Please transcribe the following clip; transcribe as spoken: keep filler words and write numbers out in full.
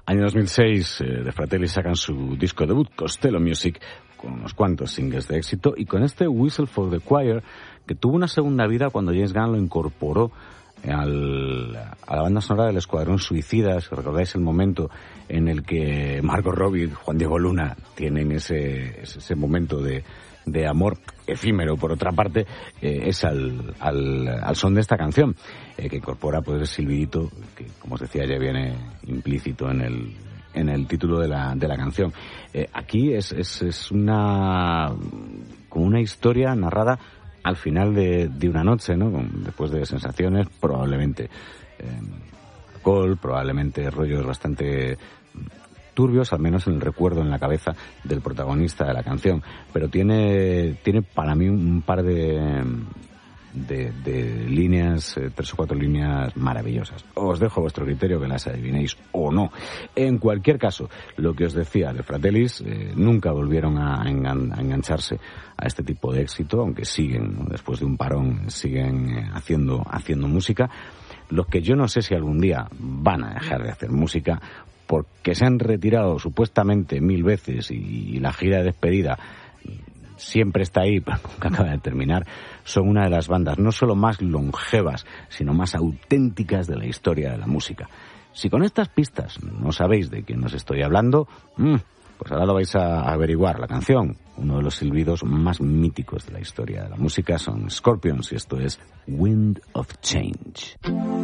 Año dos mil seis, eh, The Fratelli sacan su disco debut, Costello Music, con unos cuantos singles de éxito, y con este Whistle for the Choir, que tuvo una segunda vida cuando James Gunn lo incorporó al, a la banda sonora del Escuadrón Suicida. Si recordáis el momento en el que Margot Robbie y Juan Diego Luna tienen ese, ese, ese momento de, de amor efímero, por otra parte, eh, es al, al, al son de esta canción, eh, que incorpora pues el silbidito, que como os decía ya viene implícito en el en el título de la de la canción. Eh, aquí es, es es una como una historia narrada al final de, de una noche, ¿no? Después de sensaciones, probablemente eh, alcohol, probablemente rollos bastante turbios, al menos en el recuerdo en la cabeza del protagonista de la canción. Pero tiene tiene para mí un par de de, de líneas, eh, tres o cuatro líneas maravillosas. Os dejo a vuestro criterio que las adivinéis o no. En cualquier caso, lo que os decía de Fratellis, eh, nunca volvieron a, engan, a engancharse a este tipo de éxito, aunque siguen, ¿no? Después de un parón, siguen eh, haciendo, haciendo música. Los que yo no sé si algún día van a dejar de hacer música, porque se han retirado supuestamente mil veces y, y la gira de despedida siempre está ahí, pero nunca acaba de terminar. Son una de las bandas no solo más longevas, sino más auténticas de la historia de la música. Si con estas pistas no sabéis de quién os estoy hablando, mmm, pues ahora lo vais a averiguar. La canción, uno de los silbidos más míticos de la historia de la música, son Scorpions, y esto es Wind of Change.